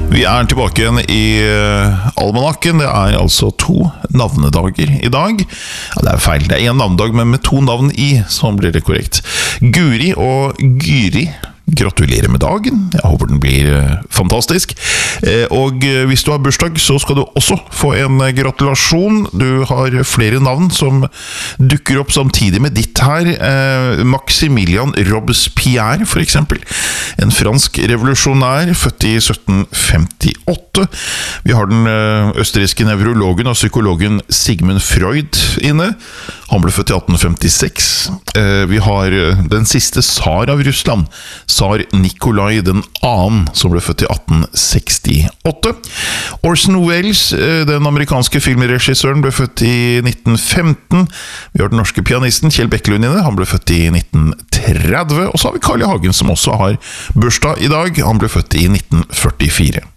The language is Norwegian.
Vi tilbake igjen i almanakken. Det altså 2 navnedager i dag. Ja, det feil, det 1 navnedag, men med 2 navn i, sånn blir det korrekt. Guri og Gyri. Gratulerer med dagen. Jeg håper den blir fantastisk. Og hvis du har bursdag, så skal du også få en gratulasjon. Du har flere navn som dukker opp samtidig med ditt her. Maximilian Robespierre, for eksempel. En fransk revolusjonær, født i 1758. Vi har den østerrikske nevrologen og psykologen Sigmund Freud inne. Han ble født i 1856. Vi har den siste tsar av Russland, tsar Nikolai den annen, som ble født i 1868. Orson Welles, den amerikanske filmregissøren, ble født i 1915. Vi har den norske pianisten Kjell Bekkelund inne, han ble født i 1930. Og så har vi Carl I. Hagen, som også har bursdag i dag. Han ble født i 1944.